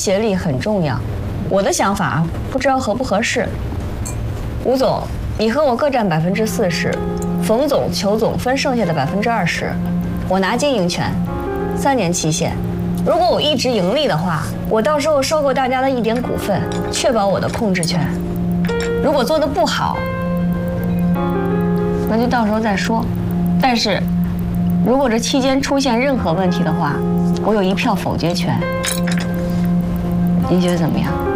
协力很重要。我的想法不知道合不合适。吴总，你和我各占40%，冯总、裘总分剩下的20%，我拿经营权，3年期限。如果我一直盈利的话，我到时候收购大家的1点股份，确保我的控制权。如果做得不好，那就到时候再说。但是，如果这期间出现任何问题的话，我有1票否决权。您觉得怎么样？